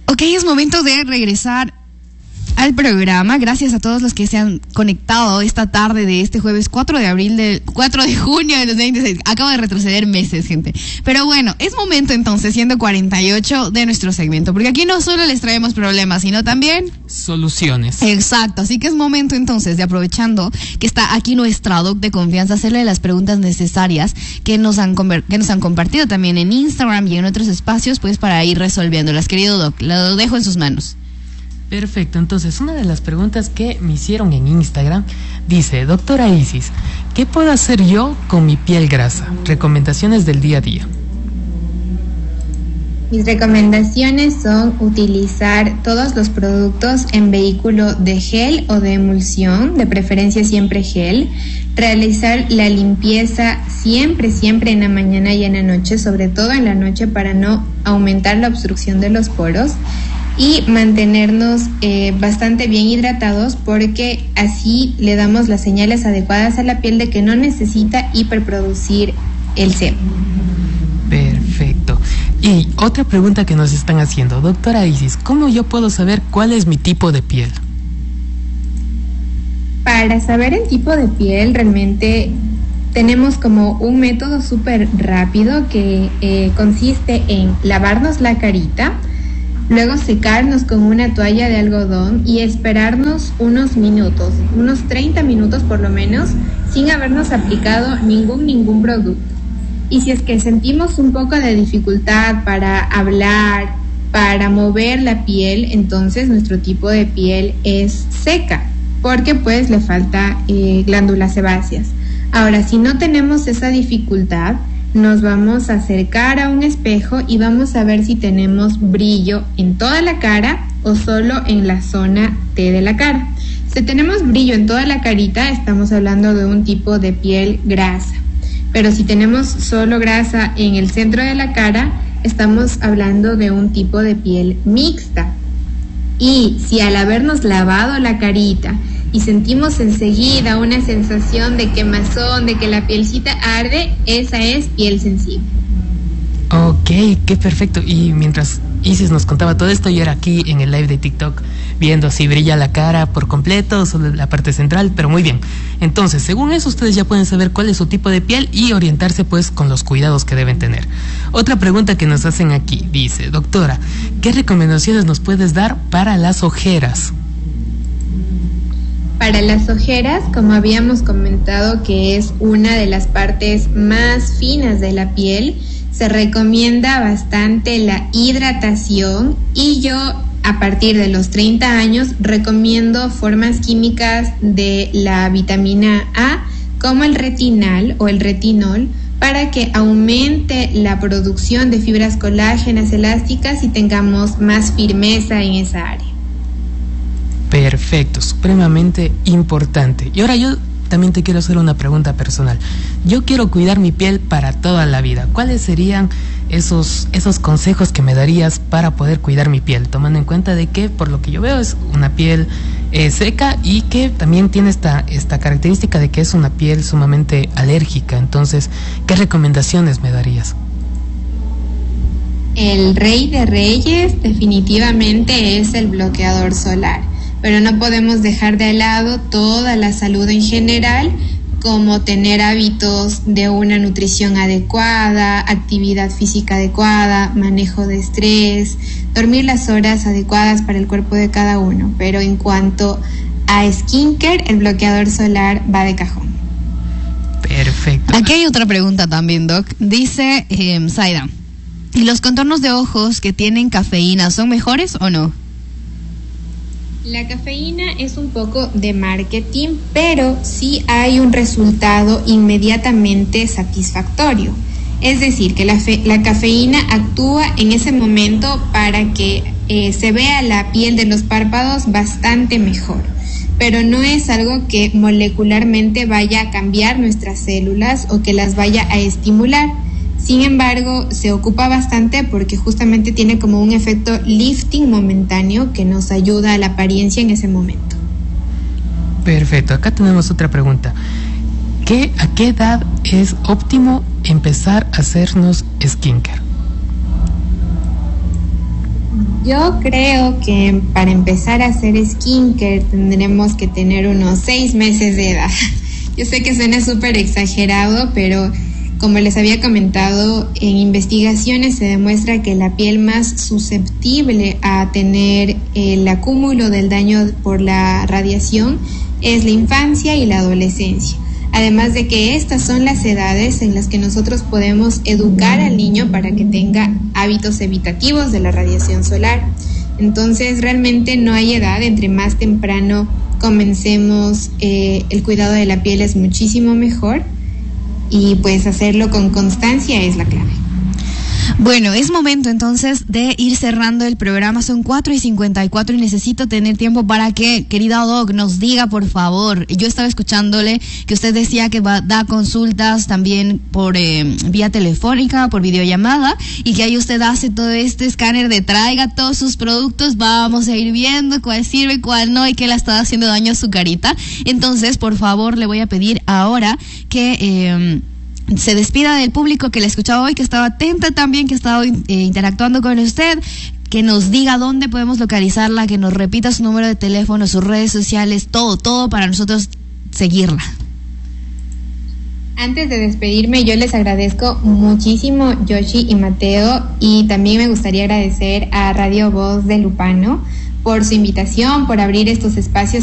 Ok, es momento de regresar al programa. Gracias a todos los que se han conectado esta tarde de este jueves 4 de junio de 2016. Acabo de retroceder meses, gente. Pero bueno, es momento entonces, siendo 48, de nuestro segmento, porque aquí no solo les traemos problemas, sino también soluciones. Exacto, así que es momento entonces de, aprovechando que está aquí nuestra doc de confianza, hacerle las preguntas necesarias que nos han compartido también en Instagram y en otros espacios, pues para ir resolviéndolas. Querido doc, lo dejo en sus manos. Perfecto, entonces una de las preguntas que me hicieron en Instagram dice: doctora Isis, ¿qué puedo hacer yo con mi piel grasa? Recomendaciones del día a día. Mis recomendaciones son utilizar todos los productos en vehículo de gel o de emulsión, de preferencia siempre gel, realizar la limpieza siempre en la mañana y en la noche, sobre todo en la noche para no aumentar la obstrucción de los poros, y mantenernos bastante bien hidratados, porque así le damos las señales adecuadas a la piel de que no necesita hiperproducir el sebo. Perfecto. Y otra pregunta que nos están haciendo: doctora Isis, ¿cómo yo puedo saber cuál es mi tipo de piel? Para saber el tipo de piel, realmente tenemos como un método súper rápido que consiste en lavarnos la carita, luego secarnos con una toalla de algodón y esperarnos unos minutos, unos 30 minutos por lo menos, sin habernos aplicado ningún producto. Y si es que sentimos un poco de dificultad para hablar, para mover la piel, entonces nuestro tipo de piel es seca, porque pues le falta glándulas sebáceas. Ahora, si no tenemos esa dificultad, nos vamos a acercar a un espejo y vamos a ver si tenemos brillo en toda la cara o solo en la zona T de la cara. Si tenemos brillo en toda la carita, estamos hablando de un tipo de piel grasa. Pero si tenemos solo grasa en el centro de la cara, estamos hablando de un tipo de piel mixta. Y si al habernos lavado la carita y sentimos enseguida una sensación de quemazón, de que la pielcita arde, esa es piel sensible. Ok, qué perfecto. Y mientras Isis nos contaba todo esto, yo era aquí en el live de TikTok viendo si brilla la cara por completo o solo la parte central, pero muy bien. Entonces, según eso, ustedes ya pueden saber cuál es su tipo de piel y orientarse pues con los cuidados que deben tener. Otra pregunta que nos hacen aquí dice: doctora, ¿qué recomendaciones nos puedes dar para las ojeras? Para las ojeras, como habíamos comentado que es una de las partes más finas de la piel, se recomienda bastante la hidratación, y yo a partir de los 30 años recomiendo formas químicas de la vitamina A como el retinal o el retinol, para que aumente la producción de fibras colágenas elásticas y tengamos más firmeza en esa área. Perfecto, supremamente importante. Y ahora yo también te quiero hacer una pregunta personal. Yo quiero cuidar mi piel para toda la vida. ¿Cuáles serían esos consejos que me darías para poder cuidar mi piel? Tomando en cuenta de que, por lo que yo veo, es una piel seca y que también tiene esta característica de que es una piel sumamente alérgica. Entonces, ¿qué recomendaciones me darías? El rey de reyes definitivamente es el bloqueador solar. Pero no podemos dejar de lado toda la salud en general, como tener hábitos de una nutrición adecuada, actividad física adecuada, manejo de estrés, dormir las horas adecuadas para el cuerpo de cada uno. Pero en cuanto a skincare, el bloqueador solar va de cajón. Perfecto. Aquí hay otra pregunta también, Doc. Dice Zaida: ¿y los contornos de ojos que tienen cafeína son mejores o no? La cafeína es un poco de marketing, pero sí hay un resultado inmediatamente satisfactorio. Es decir, que la cafeína actúa en ese momento para que se vea la piel de los párpados bastante mejor. Pero no es algo que molecularmente vaya a cambiar nuestras células o que las vaya a estimular. Sin embargo, se ocupa bastante porque justamente tiene como un efecto lifting momentáneo que nos ayuda a la apariencia en ese momento. Perfecto, acá tenemos otra pregunta. ¿A qué edad es óptimo empezar a hacernos skincare? Yo creo que para empezar a hacer skincare tendremos que tener unos 6 meses de edad. Yo sé que suena súper exagerado, pero como les había comentado, en investigaciones se demuestra que la piel más susceptible a tener el acúmulo del daño por la radiación es la infancia y la adolescencia. Además de que estas son las edades en las que nosotros podemos educar al niño para que tenga hábitos evitativos de la radiación solar. Entonces, realmente no hay edad, entre más temprano comencemos el cuidado de la piel es muchísimo mejor. Y pues hacerlo con constancia es la clave. Bueno, es momento entonces de ir cerrando el programa. Son 4:54 y necesito tener tiempo para que, querida Doc, nos diga, por favor. Yo estaba escuchándole que usted decía que da consultas también por vía telefónica, por videollamada, y que ahí usted hace todo este escáner de traiga todos sus productos. Vamos a ir viendo cuál sirve, cuál no, y qué le está haciendo daño a su carita. Entonces, por favor, le voy a pedir ahora que se despida del público que le escuchaba hoy, que estaba atenta también, que ha estado interactuando con usted, que nos diga dónde podemos localizarla, que nos repita su número de teléfono, sus redes sociales, todo para nosotros seguirla. Antes de despedirme, yo les agradezco muchísimo, Yoshi y Mateo, y también me gustaría agradecer a Radio Voz de Lupano por su invitación, por abrir estos espacios